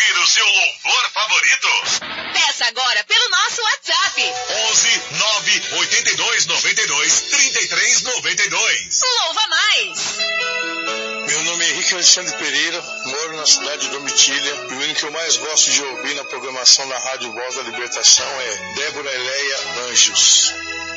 ouvir o seu louvor favorito? Peça agora pelo nosso WhatsApp. 11 9 82 92 33 92. Louva mais. Meu nome é Henrique Alexandre Pereira, moro na cidade de Domitília e o hino que eu mais gosto de ouvir na programação da Rádio Voz da Libertação é Débora Eleia Anjos.